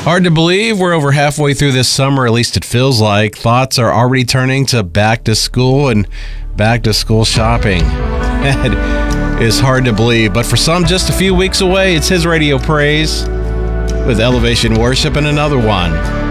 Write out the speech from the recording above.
Hard to believe we're over halfway through this summer, at least it feels like. Thoughts are already turning to back to school and back to school shopping. It is hard to believe, but for some just a few weeks away. It's His Radio Praise with Elevation Worship and another one.